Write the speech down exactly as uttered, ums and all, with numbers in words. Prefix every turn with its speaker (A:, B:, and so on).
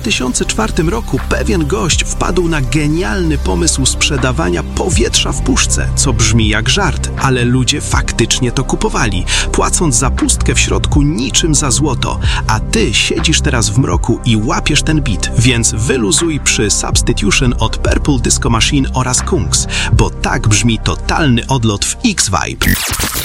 A: tysiące czwartym roku pewien gość wpadł na genialny pomysł sprzedawania powietrza w puszce, co brzmi jak żart, ale ludzie faktycznie to kupowali, płacąc za pustkę w środku niczym za złoto, a ty siedzisz teraz w mroku i łapiesz ten beat, więc wyluzuj przy Substitution od Purple Disco Machine oraz Kungs, bo tak brzmi totalny odlot w X-Vibe.